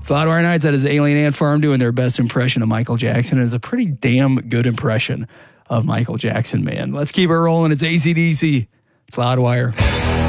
It's Loudwire Nights. That is Alien Ant Farm doing their best impression of Michael Jackson. It's a pretty damn good impression of Michael Jackson, man. Let's keep it rolling. It's AC/DC. It's Loudwire.